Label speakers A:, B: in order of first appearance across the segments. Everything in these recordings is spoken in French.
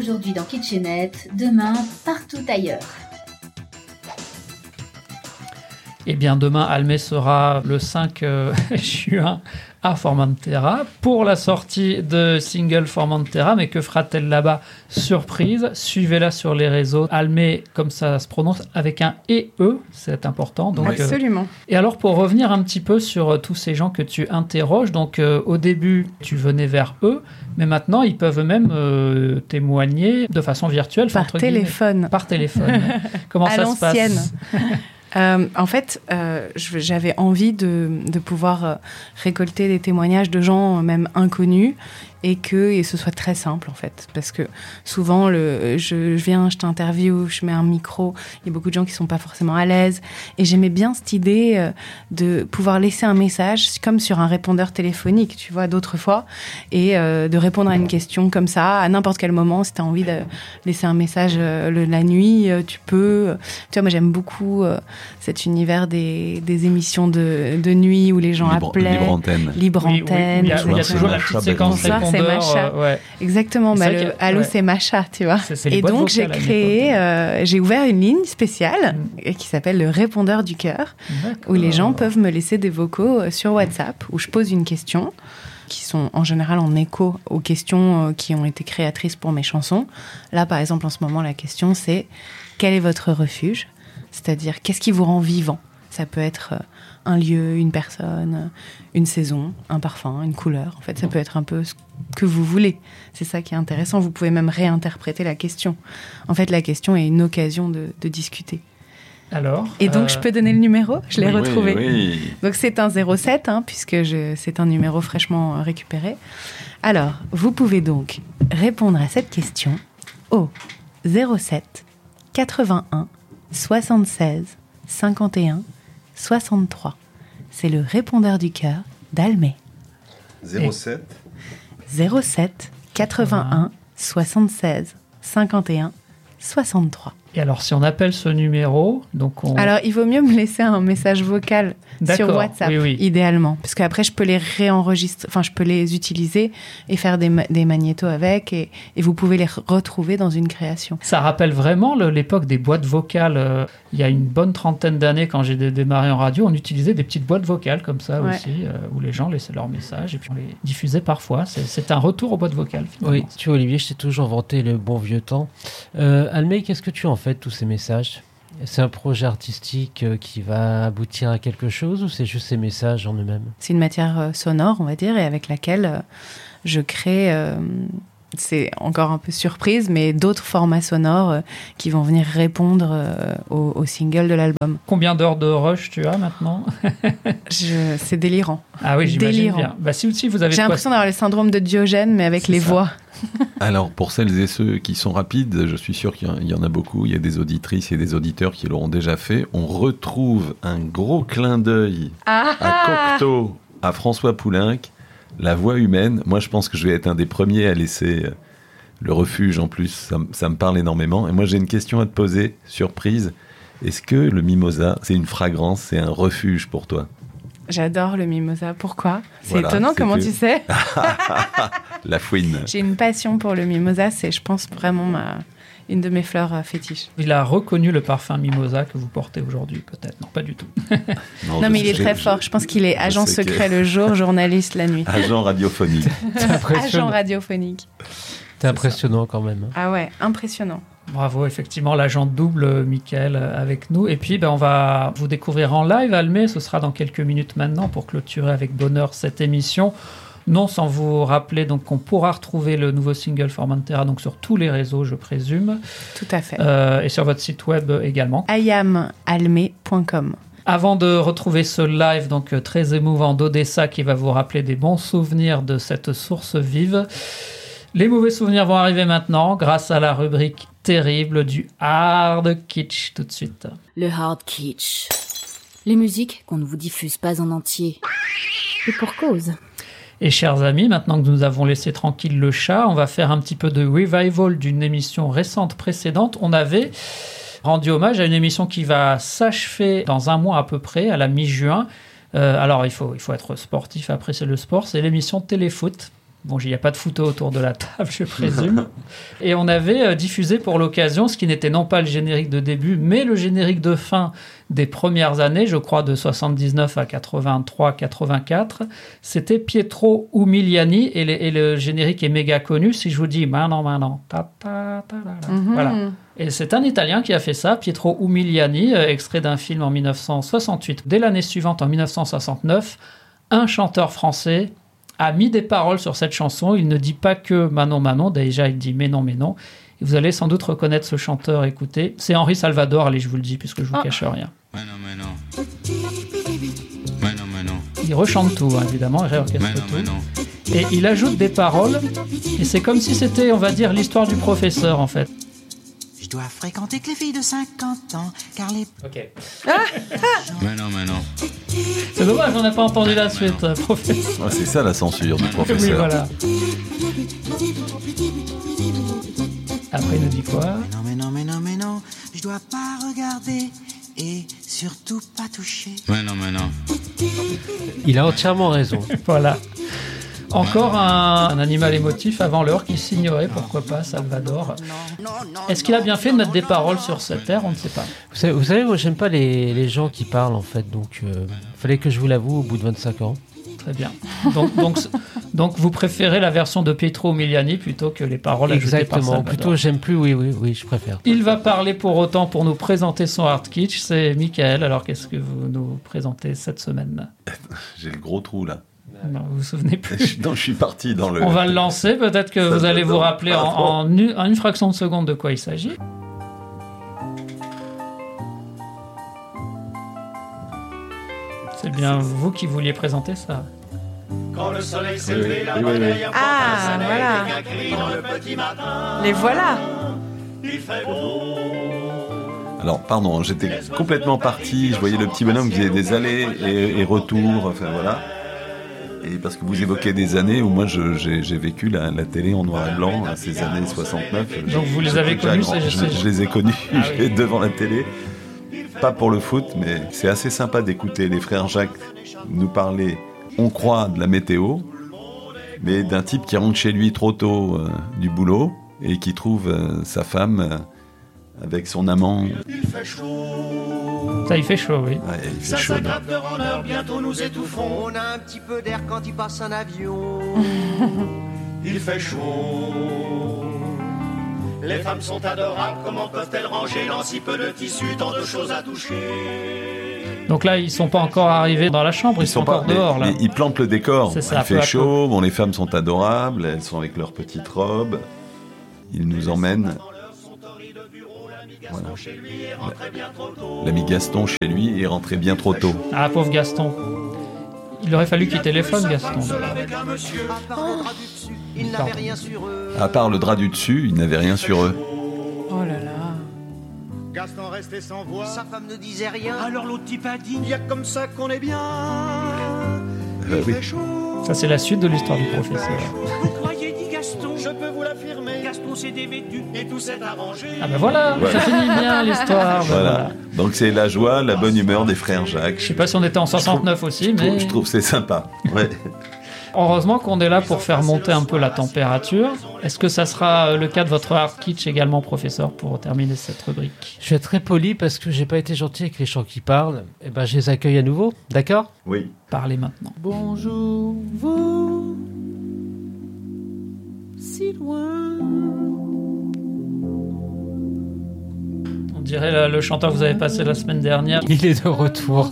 A: aujourd'hui dans Kitchenette, demain partout ailleurs.
B: Eh bien, demain, Almé sera le 5 juin à Formentera pour la sortie de single Formentera. Mais que fera-t-elle là-bas? Surprise. Suivez-la sur les réseaux. Almé, comme ça se prononce, avec un E, c'est important. Donc,
C: absolument.
B: Et alors, pour revenir un petit peu sur tous ces gens que tu interroges, donc au début, tu venais vers eux, mais maintenant, ils peuvent même témoigner de façon virtuelle.
C: Par téléphone.
B: Par téléphone. Comment ça se passe?
C: En fait, j'avais envie de pouvoir récolter des témoignages de gens même inconnus et que ce soit très simple en fait, parce que souvent je viens, je t'interviewe, je mets un micro, il y a beaucoup de gens qui sont pas forcément à l'aise et j'aimais bien cette idée de pouvoir laisser un message comme sur un répondeur téléphonique, tu vois, d'autres fois, et de répondre à une question comme ça à n'importe quel moment. Si tu as envie de laisser un message la nuit, tu peux. Tu vois, moi j'aime beaucoup cet univers des émissions de nuit où les gens appelaient. Libre antenne.
B: Il y a toujours la petite séquence répondeur.
C: C'est Macha.
B: Ouais.
C: Exactement. Allô, c'est Macha, tu vois. Et donc, j'ai j'ai ouvert une ligne spéciale qui s'appelle le répondeur du cœur, où les gens peuvent me laisser des vocaux sur WhatsApp, où je pose une question, qui sont en général en écho aux questions qui ont été créatrices pour mes chansons. Là, par exemple, en ce moment, la question, c'est quel est votre refuge? C'est-à-dire, qu'est-ce qui vous rend vivant? Ça peut être un lieu, une personne, une saison, un parfum, une couleur. En fait, ça peut être un peu ce que vous voulez. C'est ça qui est intéressant. Vous pouvez même réinterpréter la question. En fait, la question est une occasion de discuter.
B: Alors,
C: et donc, je peux donner le numéro? Je l'ai retrouvé.
D: Oui.
C: Donc, c'est un 07, puisque c'est un numéro fraîchement récupéré. Alors, vous pouvez donc répondre à cette question au 07 81 76 51 63. C'est le répondeur du cœur d'Almé.
D: 07
C: 81 76 51 63.
B: Et alors, si on appelle ce numéro,
C: Alors, il vaut mieux me laisser un message vocal sur WhatsApp, idéalement. Parce qu'après, je peux les réenregistrer, je peux les utiliser et faire des magnétos avec, et vous pouvez les retrouver dans une création.
B: Ça rappelle vraiment l'époque des boîtes vocales. Il y a une bonne trentaine d'années, quand j'ai démarré en radio, on utilisait des petites boîtes vocales comme ça aussi, où les gens laissaient leurs messages et puis on les diffusait parfois. C'est un retour aux boîtes vocales, finalement.
E: Oui, tu vois, Olivier, je t'ai toujours vanté le bon vieux temps. Almé, qu'est-ce que tu en fais de tous ces messages? C'est un projet artistique qui va aboutir à quelque chose, ou c'est juste ces messages en eux-mêmes? C'est
C: une matière sonore, on va dire, et avec laquelle je crée, c'est encore un peu surprise, mais d'autres formats sonores qui vont venir répondre au single de l'album.
B: Combien d'heures de rush tu as maintenant?
C: C'est délirant.
B: Ah oui, j'imagine bien. Si vous avez
C: J'ai l'impression d'avoir le syndrome de Diogène, mais avec les voix.
D: Alors, pour celles et ceux qui sont rapides, je suis sûr qu'il y en a beaucoup. Il y a des auditrices et des auditeurs qui l'auront déjà fait. On retrouve un gros clin d'œil à Cocteau, à François Poulenc, la voix humaine. Moi, je pense que je vais être un des premiers à laisser le refuge. En plus, ça me parle énormément. Et moi, j'ai une question à te poser, surprise. Est-ce que le mimosa, c'est une fragrance, c'est un refuge pour toi?
C: J'adore le mimosa. Pourquoi? C'est étonnant, comment tu sais?
D: La fouine.
C: J'ai une passion pour le mimosa. C'est, je pense, vraiment une de mes fleurs fétiches.
B: Il a reconnu le parfum mimosa que vous portez aujourd'hui, peut-être? Non, pas du tout.
C: Non, mais il est très fort. Je pense qu'il est agent secret le jour, journaliste la nuit.
D: Agent radiophonique.
C: Agent radiophonique.
E: C'est impressionnant quand même.
C: Ah ouais, impressionnant.
B: Bravo, effectivement, l'agent double, Mickaël, avec nous. Et puis, on va vous découvrir en live, Almé. Ce sera dans quelques minutes maintenant pour clôturer avec bonheur cette émission. Non, sans vous rappeler donc, qu'on pourra retrouver le nouveau single Formentera donc, sur tous les réseaux, je présume.
C: Tout à fait.
B: Et sur votre site web également.
C: iamalmé.com.
B: Avant de retrouver ce live donc très émouvant d'Odessa qui va vous rappeler des bons souvenirs de cette source vive, les mauvais souvenirs vont arriver maintenant grâce à la rubrique terrible du hard kitsch tout de suite.
A: Le hard kitsch. Les musiques qu'on ne vous diffuse pas en entier. Et pour cause.
B: Et chers amis, maintenant que nous avons laissé tranquille le chat, on va faire un petit peu de revival d'une émission récente précédente. On avait rendu hommage à une émission qui va s'achever dans un mois à peu près, à la mi-juin. Alors il faut être sportif, apprécier le sport. C'est l'émission Téléfoot. Bon, il n'y a pas de photo autour de la table, je présume. Et on avait diffusé pour l'occasion ce qui n'était non pas le générique de début, mais le générique de fin des premières années, je crois de 79 à 83-84. C'était Pietro Umiliani et le générique est méga connu. Si je vous dis maintenant, voilà. Et c'est un Italien qui a fait ça, Pietro Umiliani, extrait d'un film en 1968. Dès l'année suivante, en 1969, un chanteur français a mis des paroles sur cette chanson. Il ne dit pas que Manon, Manon, déjà il dit mais non, mais non. Et vous allez sans doute reconnaître ce chanteur, écoutez. C'est Henri Salvador, allez, je vous le dis, puisque je vous cache rien. Il rechante tout, hein, évidemment, il réorchestre tout. Et il ajoute des paroles, et c'est comme si c'était, on va dire, l'histoire du professeur, en fait.
F: Je dois fréquenter que les filles de 50 ans, car les...
B: Ok.
F: Mais non.
B: C'est dommage, on n'a pas entendu la suite, professeur.
D: Ouais, c'est ça la censure du professeur.
B: Oui, voilà. Après, il nous dit quoi ?
F: Mais non, je dois pas regarder et surtout pas toucher. Mais non.
E: Il a entièrement raison.
B: Voilà. Encore un animal émotif avant l'heure qui signerait, pourquoi pas, Salvador. Est-ce qu'il a bien fait de mettre des paroles sur cette terre ? On ne sait pas.
E: Vous savez, moi, j'aime pas les gens qui parlent, en fait. Donc, fallait que je vous l'avoue au bout de 25 ans.
B: Très bien. Donc vous préférez la version de Pietro Umiliani plutôt que les paroles ajoutées par Salvador.
E: Exactement. Plutôt, j'aime plus, oui, je préfère.
B: Il va parler pour autant pour nous présenter son Hard Kitsch. C'est Michael. Alors, qu'est-ce que vous nous présentez cette semaine ?
D: J'ai le gros trou, là.
B: Non, vous vous souvenez plus.
D: Non, je suis parti dans le...
B: On va le lancer. Peut-être que vous allez vous rappeler en une fraction de seconde de quoi il s'agit. C'est bien vous qui vouliez présenter ça.
G: Quand le soleil s'est levé, la
D: oui.
C: Ah, voilà. Les voilà.
G: Il fait beau.
D: Alors, pardon, j'étais complètement parti. Je voyais le petit bonhomme qui faisait des allers et retours. Enfin, voilà. Et parce que vous évoquez des années où moi j'ai vécu la télé en noir et blanc, ces années 69.
B: Donc vous les avez connus,
D: je les ai connus devant la télé. Pas pour le foot, mais c'est assez sympa d'écouter les frères Jacques nous parler, on croit, de la météo, mais d'un type qui rentre chez lui trop tôt du boulot et qui trouve sa femme avec son amant.
G: Il fait chaud.
B: Ça, il fait chaud, oui.
D: Ouais, il fait
G: Ça
D: chaud.
G: s'aggrave d'heure en heure, bientôt nous étouffons.
F: On a un petit peu d'air quand il passe un avion.
G: Il fait chaud. Les femmes sont adorables, comment peuvent-elles ranger dans si peu de tissu, tant de choses à toucher.
B: Donc là, ils sont pas encore arrivés dans la chambre, ils sont encore dehors, là.
D: Ils plantent le décor.
B: C'est ça,
D: Il fait chaud, bon, les femmes sont adorables, elles sont avec leurs petites robes. Ils nous emmènent. Voilà. L'ami Gaston chez lui est rentré bien trop tôt.
B: Ah, pauvre Gaston. Il aurait fallu qu'il téléphone, Gaston.
F: Il n'avait rien sur eux.
D: À part le drap du dessus, ils n'avaient rien sur eux.
C: Oh là là.
G: Gaston restait sans voix.
F: Sa femme ne disait rien.
G: Alors l'autre type a dit, y a comme ça qu'on est bien. Il
D: Oui.
G: fait chaud.
B: Ça, c'est la suite de l'histoire du professeur.
G: Vous croyez, dit Gaston. Je peux vous l'affirmer. Gaston s'est dévêtu et tout s'est arrangé.
B: Ah ben voilà, ça finit bien l'histoire. Ben
D: Voilà. Donc c'est la joie, la bonne humeur des frères Jacques.
B: Je sais pas si on était en 69 aussi, mais
D: Je trouve que c'est sympa. Ouais.
B: heureusement qu'on est là pour faire monter un peu la température. Est-ce que ça sera le cas de votre Hard Kitsch également, professeur, pour terminer cette rubrique ?
E: Je suis très poli parce que j'ai pas été gentil avec les gens qui parlent. Et ben, je les accueille à nouveau, d'accord ?
D: Oui.
B: Parlez maintenant.
C: Bonjour, vous, si loin.
B: On dirait le chanteur que vous avez passé la semaine dernière.
E: Il est de retour.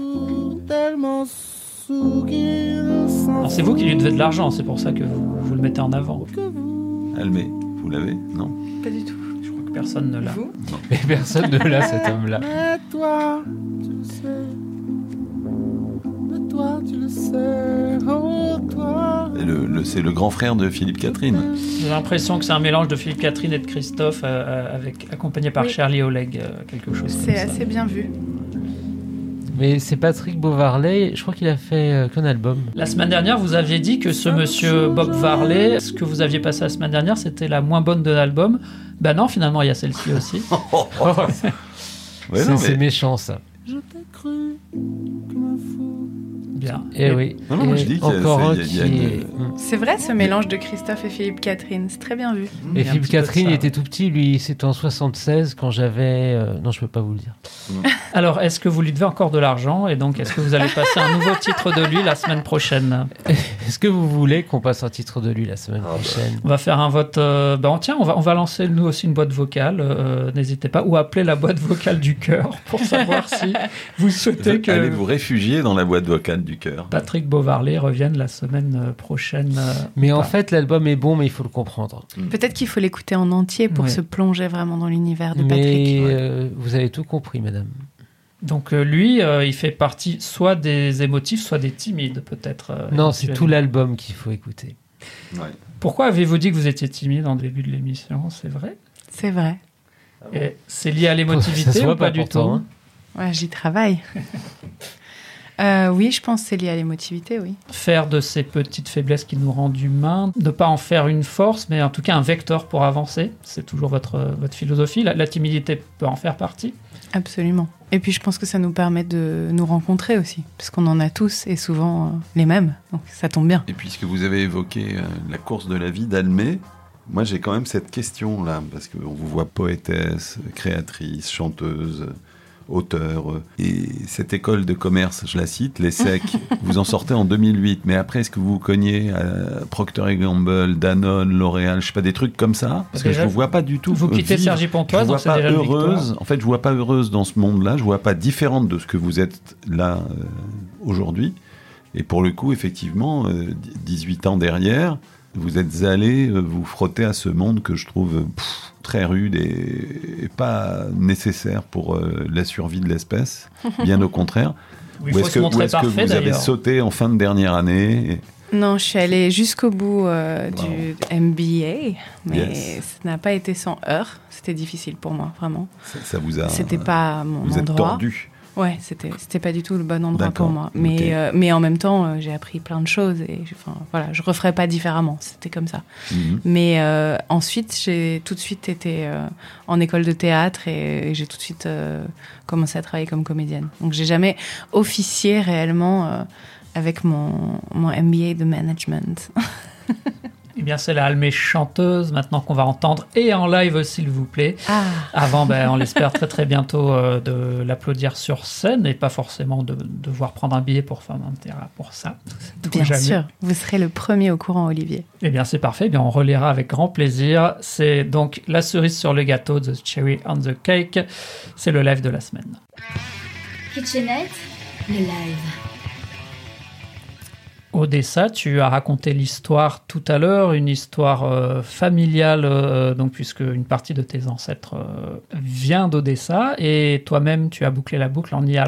B: Alors, c'est vous qui lui devez de l'argent, c'est pour ça que vous le mettez en avant.
D: Almé, vous l'avez ? Non.
C: Pas du tout.
B: Je crois que personne ne l'a.
C: Vous ?
E: Mais personne ne l'a, cet homme-là.
C: Mais toi, tu le sais. Mais toi, tu le sais. Oh, toi.
D: Et c'est le grand frère de Philippe Catherine.
B: J'ai l'impression que c'est un mélange de Philippe Catherine et de Christophe, accompagné par
C: Oui.
B: Shirley Oleg, quelque chose comme
C: C'est
B: ça.
C: assez bien vu.
E: Mais c'est Patrick Beauvarley, je crois qu'il a fait qu'un album.
B: La semaine dernière, vous aviez dit que ce monsieur Bob Varley, ce que vous aviez passé la semaine dernière, c'était la moins bonne de l'album. Ben non, finalement, il y a celle-ci aussi.
D: Ouais, non,
E: C'est
D: mais
E: méchant, ça.
C: Je t'ai cru comme un fou.
B: bien.
E: Et oui.
D: Non, moi, je dis qu'il y a-
E: encore un
D: il y a
E: qui
D: une-
E: est-
C: C'est vrai ce mélange de Christophe et Philippe Catherine, c'est très bien vu.
E: Et
B: Il y a un
E: Philippe
B: petit peu de
E: Catherine
B: ça,
E: il était tout petit, lui c'était en 76 quand j'avais... Non, je peux pas vous le dire.
B: Alors, est-ce que vous lui devez encore de l'argent et donc est-ce que vous allez passer un nouveau titre de lui la semaine prochaine?
E: Est-ce que vous voulez qu'on passe un titre de lui la semaine prochaine?
B: On va faire un vote. Tiens, on va lancer nous aussi une boîte vocale. N'hésitez pas. Ou appeler la boîte vocale du cœur pour savoir si vous souhaitez que
D: Allez vous réfugier dans la boîte vocale du cœur.
B: Patrick Beauvarley revienne la semaine prochaine.
E: Mais
B: ou
E: en
B: pas.
E: fait, l'album est bon, mais il faut le comprendre.
C: Peut-être qu'il faut l'écouter en entier pour
B: Ouais.
C: se plonger vraiment dans l'univers de
E: Mais
C: Patrick.
E: vous avez tout compris, madame.
B: Donc lui, il fait partie soit des émotifs, soit des timides, peut-être.
E: Non, c'est tout
B: éventuellement.
E: l'album qu'il faut écouter.
D: Ouais.
B: Pourquoi avez-vous dit que vous étiez timide en début de l'émission? C'est vrai?
C: C'est vrai.
B: Et c'est lié à
E: Ça
B: l'émotivité
E: se voit
B: ou pas du tout?
E: pourtant, hein.
C: Ouais, j'y travaille. Oui, je pense que c'est lié à l'émotivité, oui.
B: Faire de ces petites faiblesses qui nous rendent humains, ne pas en faire une force, mais en tout cas un vecteur pour avancer. C'est toujours votre philosophie. La timidité peut en faire partie.
C: Absolument. Et puis je pense que ça nous permet de nous rencontrer aussi, parce qu'on en a tous et souvent les mêmes, donc ça tombe bien.
D: Et puisque vous avez évoqué la course de la vie d'Almé, moi j'ai quand même cette question-là, parce qu'on vous voit poétesse, créatrice, chanteuse, auteur, et cette école de commerce, je la cite, l'ESSEC, vous en sortez en 2008, mais après est-ce que vous cognez Procter & Gamble, Danone, L'Oréal, je sais pas, des trucs comme ça? Parce que
B: Déjà,
D: je vous vois pas du tout
B: Vous quittez
D: vivre.
B: Sergi
D: Je
B: Pontoise,
D: vous vois
B: donc c'est
D: pas
B: déjà une victoire.
D: heureuse. En fait, je vois pas heureuse dans ce monde-là. Je vois pas différente de ce que vous êtes là aujourd'hui. Et pour le coup, effectivement, 18 ans derrière, vous êtes allé vous frotter à ce monde que je trouve très rude et pas nécessaire pour la survie de l'espèce. Bien au contraire.
B: Oui, il
D: Ou
B: faut
D: est-ce
B: se
D: que,
B: montrer
D: ou est-ce que
B: parfait
D: vous avez
B: d'ailleurs.
D: sauté en fin de dernière année
C: Non, je suis allée jusqu'au bout du MBA, mais
D: Yes.
C: ça n'a pas été sans heurts. C'était difficile pour moi, vraiment.
D: Ça vous a...
C: C'était pas mon
D: Vous êtes
C: endroit.
D: tordu.
C: Ouais, c'était pas du tout le bon endroit
D: D'accord,
C: pour moi. Mais,
D: ok.
C: mais en même temps, j'ai appris plein de choses et voilà, je referais pas différemment. C'était comme ça.
D: Mhm.
C: Mais ensuite, j'ai tout de suite été en école de théâtre et j'ai tout de suite commencé à travailler comme comédienne. Donc, j'ai jamais officié réellement avec mon MBA de management.
B: Eh bien, c'est la Almé chanteuse, maintenant qu'on va entendre, et en live, s'il vous plaît.
C: Ah,
B: Avant, on l'espère très très bientôt de l'applaudir sur scène et pas forcément de devoir prendre un billet pour Formentera pour ça. C'est tout
C: bien
B: jamais.
C: sûr. Vous serez le premier au courant, Olivier.
B: Eh bien, c'est parfait. Eh bien, on relira avec grand plaisir. C'est donc la cerise sur le gâteau, The Cherry on the Cake. C'est le live de la semaine.
A: Kitchenette, le live.
B: Odessa, tu as raconté l'histoire tout à l'heure, une histoire familiale, donc puisque une partie de tes ancêtres vient d'Odessa, et toi-même tu as bouclé la boucle en y allant